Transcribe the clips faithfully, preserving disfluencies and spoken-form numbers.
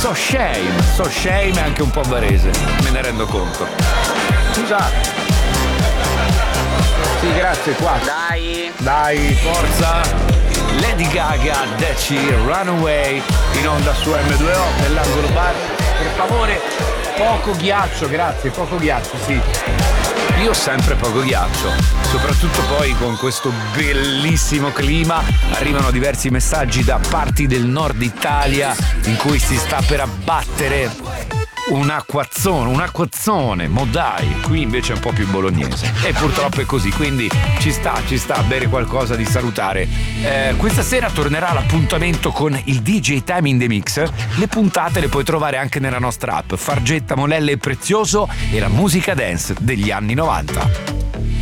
So shame, so shame è anche un po' barese, me ne rendo conto. Scusate. Sì, grazie, qua. Dai. Dai, forza. Lady Gaga, Deci, Runaway, in onda su emme due o nell'angolo bar. Per favore, poco ghiaccio, grazie, poco ghiaccio, sì. Io ho sempre poco ghiaccio, soprattutto poi con questo bellissimo clima. Arrivano diversi messaggi da parti del nord Italia in cui si sta per abbattere un acquazzone, un acquazzone, mo dai, qui invece è un po' più bolognese e purtroppo è così, quindi ci sta, ci sta a bere qualcosa di salutare. Eh, questa sera tornerà l'appuntamento con il D J Time in the Mix. Le puntate le puoi trovare anche nella nostra app Fargetta, Molelle e Prezioso e la musica dance degli anni novanta.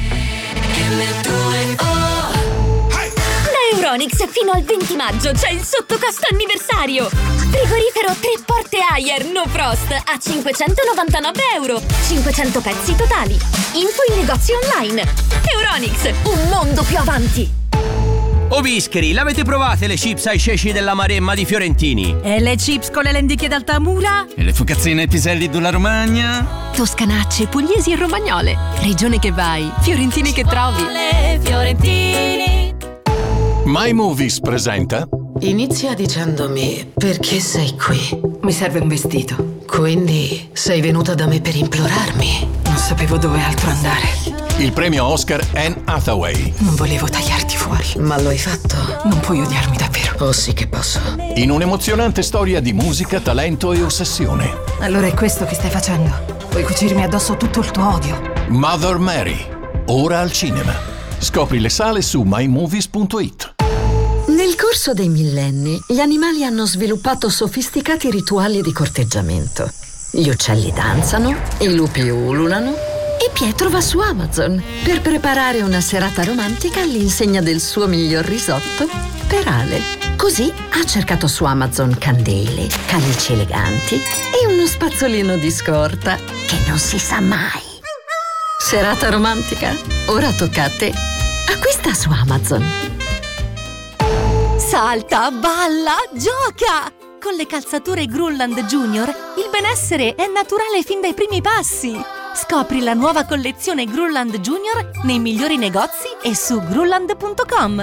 Euronics fino al venti maggio c'è il sottocosto anniversario. Frigorifero tre porte Haier No Frost a cinquecentonovantanove euro. cinquecento pezzi totali. Info in negozio online. Euronics, un mondo più avanti. Oh bischeri, l'avete provate le chips ai ceci della Maremma di Fiorentini? E le chips con le lenticchie d'Altamura? E le focazzine ai piselli della Romagna? Toscanacce, pugliesi e romagnole. Regione che vai, fiorentini che trovi. Fiorentini. My Movies presenta. Inizia dicendomi perché sei qui. Mi serve un vestito. Quindi sei venuta da me per implorarmi. Non sapevo dove altro andare. Il premio Oscar Anne Hathaway. Non volevo tagliarti fuori. Ma lo hai fatto? Non puoi odiarmi davvero. Oh sì che posso. In un'emozionante storia di musica, talento e ossessione. Allora è questo che stai facendo? Vuoi cucirmi addosso tutto il tuo odio? Mother Mary, ora al cinema. Scopri le sale su my movies punto it. Nel corso dei millenni, gli animali hanno sviluppato sofisticati rituali di corteggiamento. Gli uccelli danzano, i lupi ululano e Pietro va su Amazon per preparare una serata romantica all'insegna del suo miglior risotto per Ale. Così ha cercato su Amazon candele, calici eleganti e uno spazzolino di scorta che non si sa mai. Serata romantica? Ora tocca a te. Acquista su Amazon. Salta, balla, gioca! Con le calzature Grulland Junior il benessere è naturale fin dai primi passi. Scopri la nuova collezione Grulland Junior nei migliori negozi e su grulland punto com.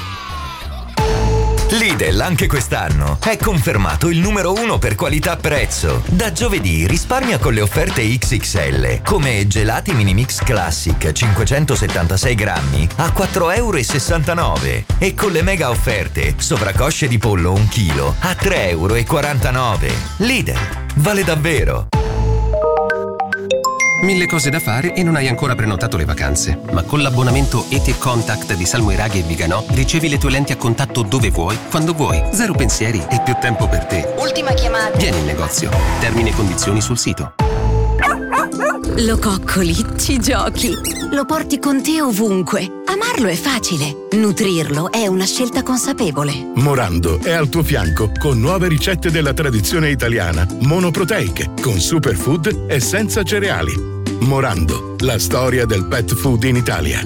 Lidl anche quest'anno è confermato il numero uno per qualità-prezzo. Da giovedì risparmia con le offerte X X L, come gelati mini mix classic cinquecentosettantasei grammi a quattro virgola sessantanove euro e con le mega offerte sovracosce di pollo un chilo a tre virgola quarantanove euro. Lidl, vale davvero! Mille cose da fare e non hai ancora prenotato le vacanze. Ma con l'abbonamento E T Contact di Salmo Iraghi e Viganò ricevi le tue lenti a contatto dove vuoi, quando vuoi. Zero pensieri e più tempo per te. Ultima chiamata. Vieni in negozio. Termini e condizioni sul sito. Lo coccoli, ci giochi. Lo porti con te ovunque. Amarlo è facile. Nutrirlo è una scelta consapevole. Morando è al tuo fianco con nuove ricette della tradizione italiana, monoproteiche, con superfood e senza cereali. Morando, la storia del pet food in Italia.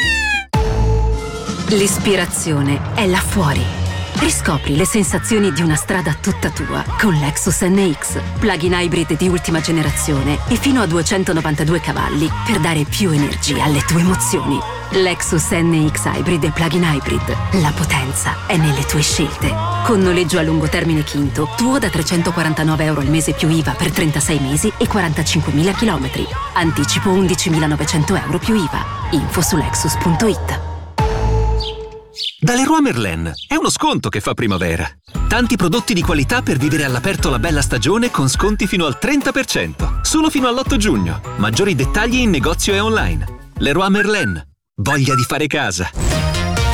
L'ispirazione è là fuori. Riscopri le sensazioni di una strada tutta tua con Lexus N X, plug-in hybrid di ultima generazione e fino a duecentonovantadue cavalli per dare più energia alle tue emozioni. Lexus N X Hybrid e plug-in hybrid. La potenza è nelle tue scelte. Con noleggio a lungo termine Quinto, tuo da trecentoquarantanove euro al mese più I V A per trentasei mesi e quarantacinquemila chilometri. Anticipo undicimilanovecento euro più I V A. Info su lexus punto it. Da Leroy Merlin è uno sconto che fa primavera. Tanti prodotti di qualità per vivere all'aperto la bella stagione con sconti fino al trenta per cento. Solo fino all'otto giugno. Maggiori dettagli in negozio e online. Leroy Merlin. Voglia di fare casa.